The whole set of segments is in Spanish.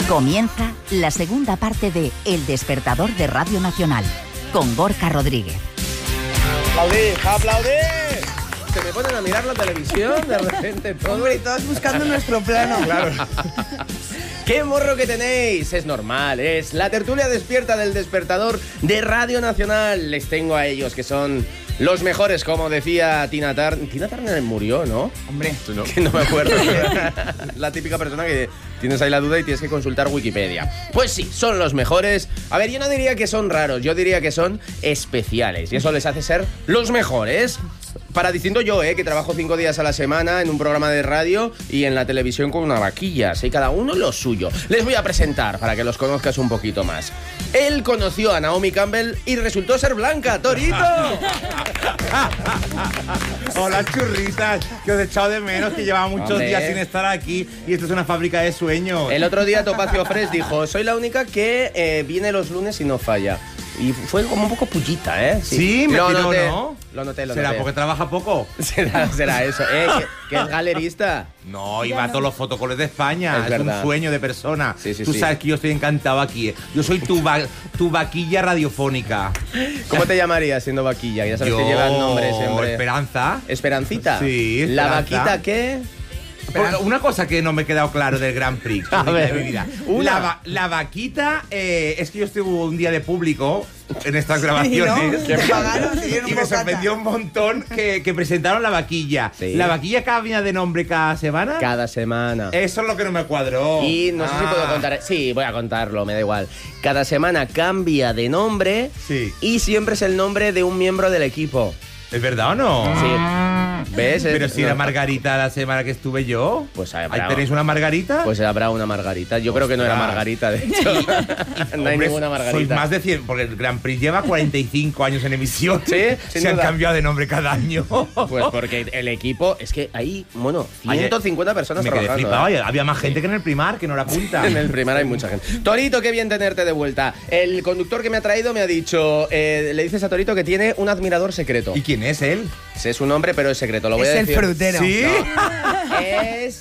Comienza la segunda parte de El Despertador de Radio Nacional, con Gorka Rodríguez. ¡Aplaudid! ¡Aplaudid! Se me ponen a mirar la televisión de repente todo. Hombre, todos buscando nuestro plano. Claro. ¡Qué morro que tenéis! Es normal, es la tertulia despierta del Despertador de Radio Nacional. Les tengo a ellos, que son los mejores, como decía Tina Turner. Tina Turner murió, ¿no? Hombre. No, que no me acuerdo. La típica persona que tienes ahí la duda y tienes que consultar Wikipedia. Pues sí, son los mejores. A ver, yo no diría que son raros, yo diría que son especiales. Y eso les hace ser los mejores. Para distinto yo, que trabajo 5 días a la semana en un programa de radio y en la televisión con una vaquilla. Así cada uno lo suyo. Les voy a presentar para que los conozcas un poquito más. Él conoció a Naomi Campbell y resultó ser blanca. ¡Torito! Hola, churritas, que os he echado de menos, que llevaba muchos días sin estar aquí y esto es una fábrica de sueños. El otro día Topacio Fresh dijo, soy la única que viene los lunes y no falla. Y fue como un poco pullita, ¿eh? Sí, me tiró, ¿no? Lo noté. ¿Será porque trabaja poco? Será eso, que es galerista. No, iba a todos los fotocoles de España. Es un sueño de persona. Sí, Tú sabes que yo estoy encantado aquí. Yo soy tu vaquilla radiofónica. ¿Cómo te llamarías siendo vaquilla? Ya sabes que llevan nombre siempre. Esperanza. ¿Esperancita? Sí, Esperanza. ¿La vaquita qué? Una cosa que no me he quedado claro del Grand Prix de mi vida. La vaquita, es que yo estuve un día de público en estas grabaciones. Sí, ¿no? Y me sorprendió un montón que presentaron la vaquilla. Sí. ¿La vaquilla cambia de nombre cada semana? Cada semana. Eso es lo que no me cuadró. Y no sé si puedo contar. Sí, voy a contarlo, me da igual. Cada semana cambia de nombre. Sí. Y siempre es el nombre de un miembro del equipo. ¿Es verdad o no? Sí. ¿Ves? Pero si era Margarita la semana que estuve yo. Pues ¿Ahí tenéis una Margarita? Pues habrá una Margarita. Yo creo que no era Margarita, de hecho. No hay ninguna Margarita. Sois más de 100, porque el Grand Prix lleva 45 años en emisión. Sí, se han cambiado de nombre cada año. Pues porque el equipo, es que hay, 150 personas me quedé trabajando. flipado. Había más gente que en el Primar, que no la apunta. En el Primar hay mucha gente. Torito, qué bien tenerte de vuelta. El conductor que me ha traído me ha dicho, le dices a Torito que tiene un admirador secreto. ¿Y quién es él? Sé su nombre, pero es secreto, lo voy a decir. Es el frutero. ¿Sí? No, es...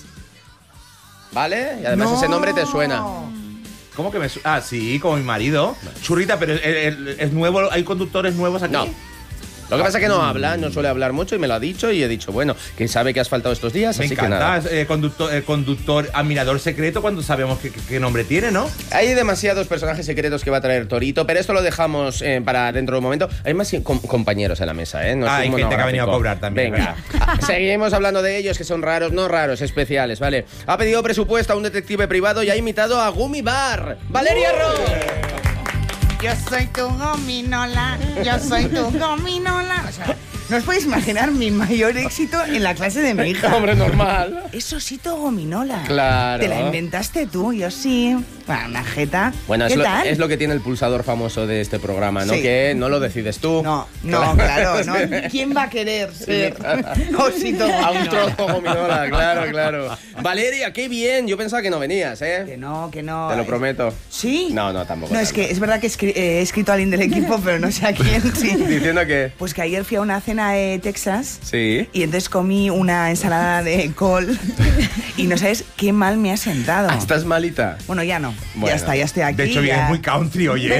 ¿Vale? Y además ese nombre te suena. ¿Cómo que me suena? Ah, sí, como mi marido. Churrita, pero es nuevo, ¿hay conductores nuevos aquí? No. Lo que pasa es que no habla, no suele hablar mucho y me lo ha dicho y he dicho, bueno, que sabe que has faltado estos días, Me así encanta. que nada. Conductor, admirador secreto, cuando sabemos qué nombre tiene, ¿no? Hay demasiados personajes secretos que va a traer Torito, pero esto lo dejamos para dentro de un momento. Hay más compañeros en la mesa, ¿eh? No es hay un gente que ha venido a monográfico. cobrar también. Venga, seguimos hablando de ellos, que son raros, no raros, especiales, ¿vale? Ha pedido presupuesto a un detective privado y ha imitado a Gummy Bar. ¡Valeria Ross! Yo soy tu gominola, yo soy tu gominola. O sea, no os podéis imaginar mi mayor éxito en la clase de mi hija. Hombre, normal. Es Osito Gominola. Claro. Te la inventaste tú, yo sí. Bueno, una jeta. Bueno, ¿Qué tal? es lo que tiene el pulsador famoso de este programa, ¿no? Sí. Que no lo decides tú. No, claro, no. ¿Quién va a querer ser Osito Gominola? A un trozo gominola, claro. Valeria, qué bien. Yo pensaba que no venías, ¿eh? Que no. Te lo prometo. ¿Sí? No, tampoco. No, es que es verdad que he escrito a alguien del equipo, pero no sé a quién. Sí. Diciendo que... Pues que ayer fui a una cena de Texas. Sí. Y entonces comí una ensalada de col y no sabes qué mal me ha sentado. ¿Estás malita? Bueno, ya no. Bueno. Ya está, ya estoy aquí. De hecho, ya... vienes muy country, oye.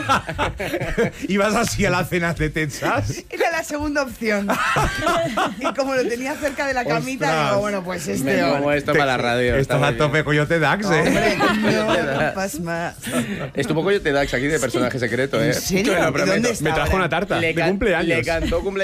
¿Ibas así a las cenas de Texas? Era la segunda opción. Y como lo tenía cerca de la camita, ¡Ostras! digo, bueno, pues Me pongo esto para la radio. Estás a tope Coyote Dax, ¿eh? Hombre, no pasma. Estuvo Coyote Dax aquí de personaje secreto, ¿eh? ¿En serio? Te lo ¿Y prometo. dónde está Me trajo ahora? una tarta de cumpleaños. Le cantó cumpleaños